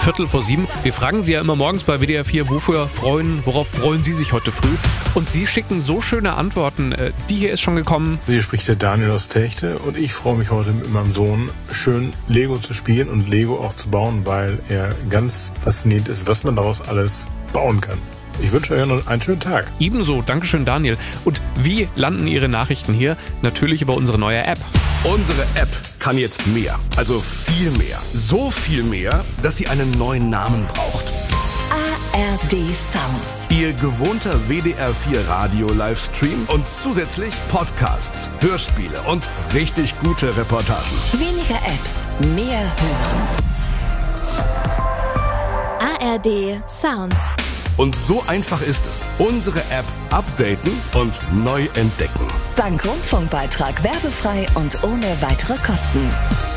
7:15. Wir fragen Sie ja immer morgens bei WDR 4, worauf freuen Sie sich heute früh? Und Sie schicken so schöne Antworten. Die hier ist schon gekommen. Hier spricht der Daniel aus Techte und ich freue mich heute mit meinem Sohn schön Lego zu spielen und Lego auch zu bauen, weil er ganz fasziniert ist, was man daraus alles bauen kann. Ich wünsche euch noch einen schönen Tag. Ebenso, Dankeschön Daniel. Und wie landen Ihre Nachrichten hier? Natürlich über unsere neue App. Unsere App kann jetzt mehr, also viel mehr. So viel mehr, dass sie einen neuen Namen braucht. ARD Sounds. Ihr gewohnter WDR 4 Radio-Livestream und zusätzlich Podcasts, Hörspiele und richtig gute Reportagen. Weniger Apps, mehr hören. ARD Sounds. Und so einfach ist es. Unsere App updaten und neu entdecken. Dank Rundfunkbeitrag werbefrei und ohne weitere Kosten.